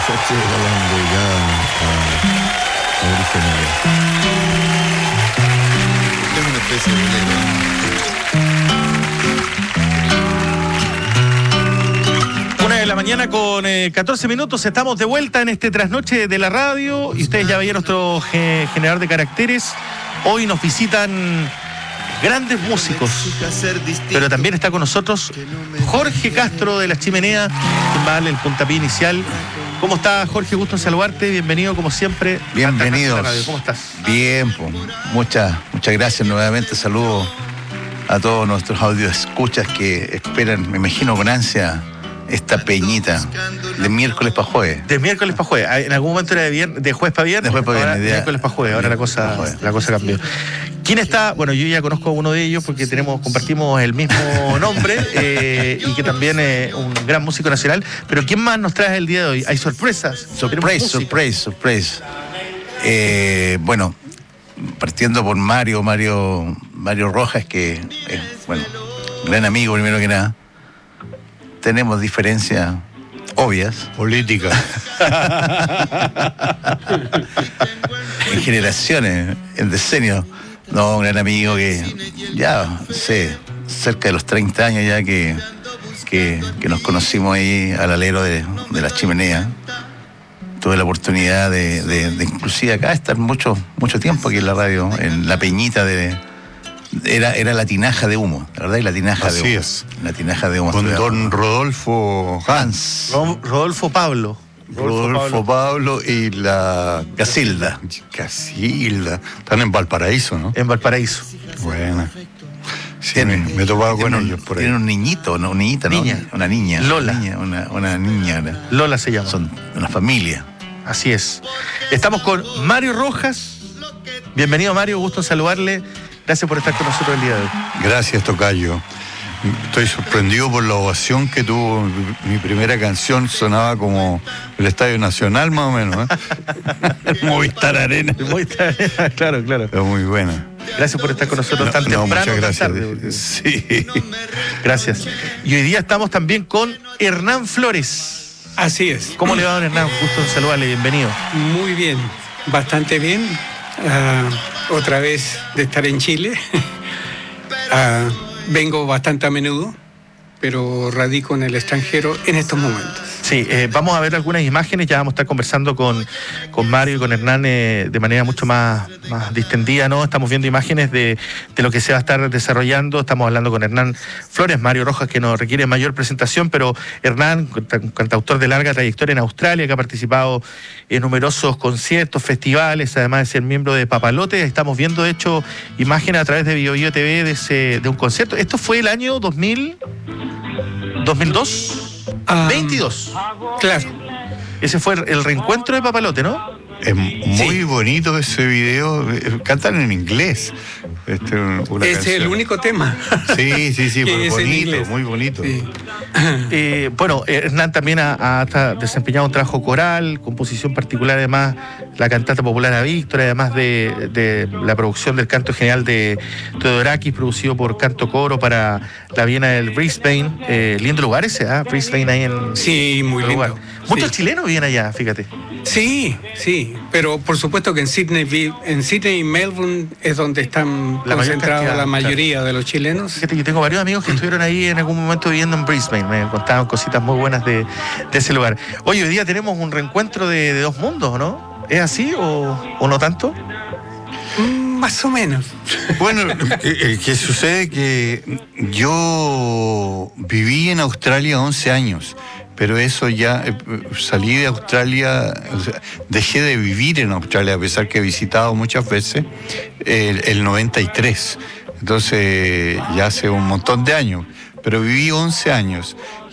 estoy regalando ya a Mauricio Narea. Es una especie de bolero. 1 de la mañana con 14 minutos, estamos de vuelta en este trasnoche de la radio y ustedes ya veían nuestro generador de caracteres. Hoy nos visitan grandes músicos, pero también está con nosotros Jorge Castro de La Chimenea, quien va a darle el puntapié inicial. ¿Cómo estás, Jorge? Gusto en saludarte, bienvenido como siempre. Bienvenidos. ¿Cómo estás? Bien, pues, muchas gracias nuevamente. Saludos a todos nuestros audioscuchas que esperan, me imagino, con ansia esta peñita de miércoles para jueves. De miércoles para jueves. En algún momento era de jueves para viernes. De jueves para viernes. De miércoles para jueves. Ahora la cosa cambió. ¿Quién está? Bueno, yo ya conozco a uno de ellos porque compartimos el mismo nombre y que también es un gran músico nacional. Pero ¿quién más nos trae el día de hoy? Hay sorpresas. Surprise. Bueno, partiendo por Mario Rojas, que es, bueno, gran amigo primero que nada. Tenemos diferencias obvias. Política. En generaciones, en decenios. No, un gran amigo que ya, sé, cerca de los 30 años ya que nos conocimos ahí al alero de La Chimenea. Tuve la oportunidad de inclusive acá estar mucho tiempo aquí en la radio, en la peñita Era la tinaja de humo, la verdad, y la tinaja de humo. Así es. La tinaja de humo. Con don Rodolfo Hans. Rodolfo Pablo. Rodolfo Pablo y la Casilda. Están en Valparaíso, ¿no? En Valparaíso. Buena. Sí, me he topado con ellos por ahí. Tienen un niñito, una niñita, ¿no? Niña. Una niña. Lola. Una niña. Lola se llama. Son una familia. Así es. Estamos con Mario Rojas. Bienvenido, Mario. Gusto en saludarle. Gracias por estar con nosotros el día de hoy. Gracias, tocayo. Estoy sorprendido por la ovación que tuvo. Mi primera canción sonaba como el Estadio Nacional, más o menos, ¿eh? Movistar Arena. Movistar Arena, claro. Es muy buena. Gracias por estar con nosotros tan temprano. Muchas gracias. Tan tarde. Sí. Gracias. Y hoy día estamos también con Hernán Flores. Así es. ¿Cómo le va, don Hernán? Gusto en saludarle, bienvenido. Muy bien, bastante bien. Otra vez de estar en Chile. Vengo bastante a menudo, pero radico en el extranjero en estos momentos. Sí, vamos a ver algunas imágenes, ya vamos a estar conversando con Mario y con Hernán de manera mucho más distendida, ¿no? Estamos viendo imágenes de lo que se va a estar desarrollando. Estamos hablando con Hernán Flores, Mario Rojas, que no requiere mayor presentación, pero Hernán, cantautor de larga trayectoria en Australia, que ha participado en numerosos conciertos, festivales, además de ser miembro de Papalote. Estamos viendo, de hecho, imágenes a través de BioBio TV de un concierto. Esto fue el año 2002. 22. Claro. Ese fue el reencuentro de Papalote, ¿no? Es muy bonito ese video. Cantan en inglés. Es el único tema. Sí, Que bonito, muy bonito. Sí. Bueno, Hernán también ha desempeñado un trabajo coral, composición particular, además la cantata popular a Víctor, además de la producción del canto general de Teodorakis, producido por Canto Coro para la Viena del Brisbane. Lindo lugar ese, Brisbane ahí en... Sí, muy lindo. Lugar. Muchos Sí. chilenos viven allá, fíjate. Sí, pero por supuesto que en Sydney y Melbourne es donde están La mayor concentrados cantidad, la mayoría de los chilenos. Fíjate, yo tengo varios amigos que estuvieron ahí en algún momento viviendo en Brisbane, me contaban cositas muy buenas de ese lugar. Oye, hoy día tenemos un reencuentro de dos mundos, ¿no? ¿Es así o no tanto? Más o menos. Bueno, que sucede que yo viví en Australia 11 años, pero eso ya, salí de Australia, o sea, dejé de vivir en Australia, a pesar que he visitado muchas veces, el 93. Entonces, ya hace un montón de años, pero viví 11 años.